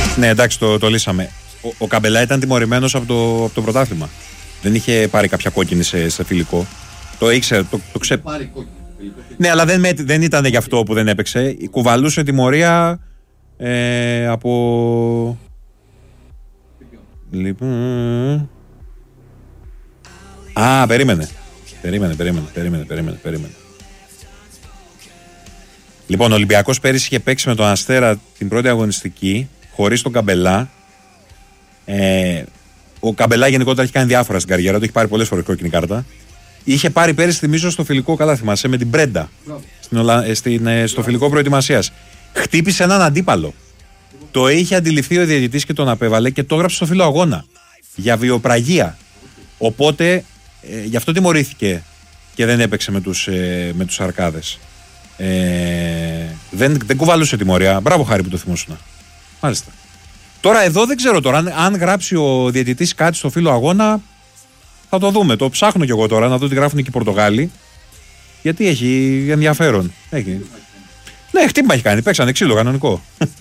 Ναι, εντάξει, το λύσαμε. Ο Καμπελά ήταν τιμωρημένος από το πρωτάθλημα. Δεν είχε πάρει κάποια κόκκινη σε φιλικό. Το ήξερε, το ξέ... Ναι, αλλά δεν ήταν γι' αυτό που δεν έπαιξε. Κουβαλούσε τιμωρία από... Λοιπόν... Α, περίμενε. Λοιπόν, ο Ολυμπιακός πέρυσι είχε παίξει με τον Αστέρα την πρώτη αγωνιστική, χωρίς τον Καμπελά. Ο Καμπελά γενικότερα έχει κάνει διάφορα στην καριέρα του, έχει πάρει πολλές φορές κόκκινη κάρτα. Είχε πάρει πέρυσι, θυμίζω, στο φιλικό, καλά θυμάσαι, με την Πρέντα. Στο φιλικό προετοιμασίας. Χτύπησε έναν αντίπαλο. Το είχε αντιληφθεί ο διαιτητής και τον απέβαλε και το έγραψε στο φύλλο αγώνα. Για βιοπραγία. Οπότε γι' αυτό τιμωρήθηκε και δεν έπαιξε με τους Αρκάδες. Δεν κουβαλούσε τιμωρία. Μπράβο, Χάρη, που το θυμόσουνα. Μάλιστα. Τώρα εδώ δεν ξέρω τώρα. Αν γράψει ο διαιτητής κάτι στο φύλλο αγώνα, θα το δούμε. Το ψάχνω κι εγώ τώρα να δω τι γράφουν και οι Πορτογάλοι. Γιατί έχει ενδιαφέρον. Ναι, χτύπημα έχει κάνει. Παίξανε ξύλο κανονικό.